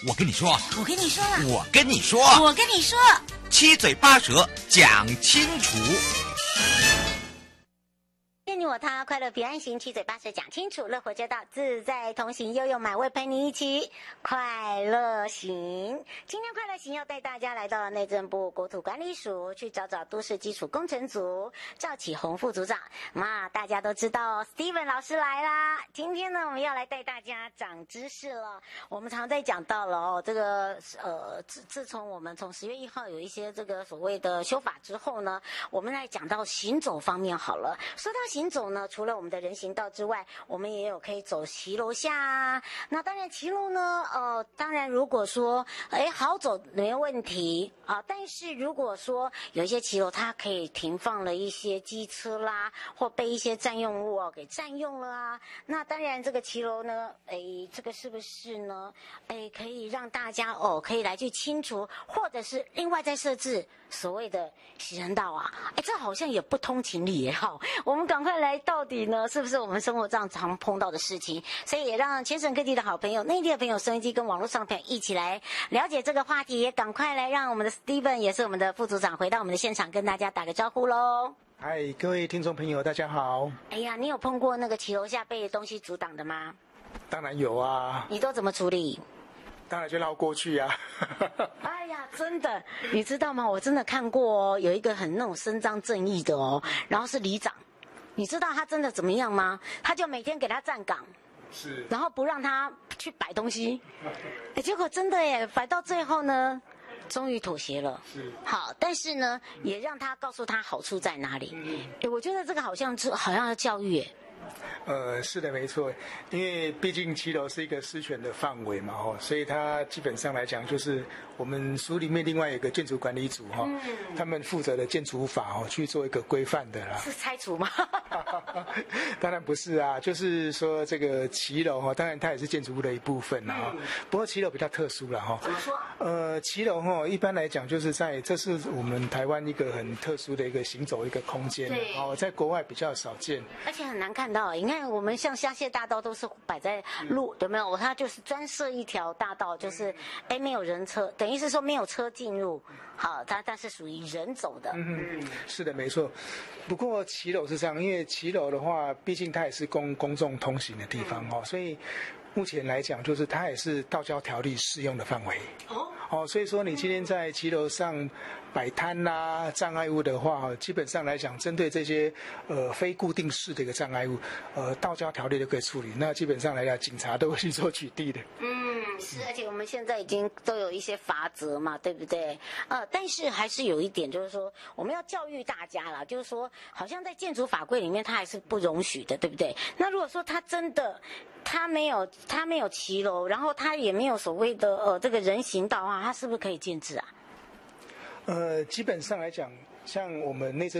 我跟你说， 我跟你说了， 我跟你说， 我跟你说， 七嘴八舌讲清楚。 你我他，快乐平安行，七嘴八舌讲清楚，乐活街道自在同行，悠悠满位陪你一起快乐行。今天快乐行要带大家来到内政部国土管理署去找都市基础工程组赵启宏副组长。大家都知道 Steven 老师来啦。今天呢，我们要来带大家长知识了。我们常在讲到了这个自从我们从10月1号有一些这个所谓的修法之后呢，我们来讲到行走方面好了。说到行走呢，除了我们的人行道之外，我们也有可以走骑楼下啊。那当然骑楼呢，当然如果说好走没有问题啊，但是如果说有一些骑楼它可以停放了一些机车啦，或被一些占用物给占用了啊，那当然这个骑楼呢，这个是不是呢？可以让大家可以来去清除，或者是另外再设置所谓的行人道啊，这好像也不通情理也好，我们赶快来，到底呢是不是我们生活上常碰到的事情？所以也让全省各地的好朋友、内地的朋友、收音机跟网络上的朋友一起来了解这个话题，也赶快来让我们的 Steven 也是我们的副组长回到我们的现场，跟大家打个招呼喽。 嗨，各位听众朋友，大家好。 哎呀，你有碰过那个骑楼下被东西阻挡的吗？ 当然有啊。 你都怎么处理？ 当然就绕过去啊。 哎呀，真的，你知道吗？我真的看过有一个很那种伸张正义的然后是里长，你知道他真的怎么样吗？他就每天给他站岗， 是， 然后不让他去摆东西，结果真的耶，摆到最后呢，终于妥协了。 是， 好，但是呢，也让他告诉他好处在哪里。我觉得这个好像要教育耶。 是的，没错，因为毕竟骑楼是一个私权的范围嘛，所以它基本上来讲，就是我们署里面另外有一个建筑管理组他们负责的建筑法去做一个规范的啦。 是拆除吗？ 当然不是啊，就是说这个骑楼当然它也是建筑物的一部分啦不过骑楼比较特殊啦怎么说？ 骑楼一般来讲就是这是我们台湾一个很特殊的一个行走一个空间在国外比较少见， 而且很难看到。你看我们像香榭大道都是摆在路，有没有？它就是专设一条大道，就是没有人车，等于是说没有车进入。好，但是属于人走的。 是的，没错。不过骑楼是这样，因为骑楼的话，毕竟它也是公众通行的地方所以目前来讲，就是它也是道交条例适用的范围。所以说你今天在骑楼上摆摊啦、障碍物的话，基本上来讲，针对这些非固定式的一个障碍物，道交条例都可以处理。那基本上来讲，警察都会去做取缔的。 是，而且我们现在已经都有一些法则嘛，对不对？但是还是有一点，就是说我们要教育大家啦，就是说好像在建筑法规里面，它还是不容许的，对不对？那如果说他真的他没有骑楼，然后他也没有所谓的这个人行道啊，他是不是可以建制啊？ 基本上来讲，像我们内政